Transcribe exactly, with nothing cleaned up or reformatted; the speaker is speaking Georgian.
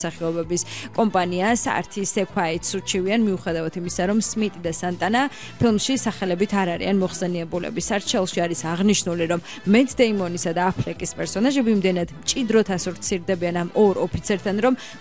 სახეობების კომპანიას ართი სეკვაიც ურჩივიან მიუხედავად იმისა, რომ სმიტი და სანტანა ფილმში სახელებით არ არიან მოხსენიებულები. სარჩელში არის აღნიშნული, რომ მეტ დეიმონისა და აფლეკის პერსონაჟები იმდენად მჭიდროდ ასოცირდებიან ამ ორ ოფიცერთან, რომ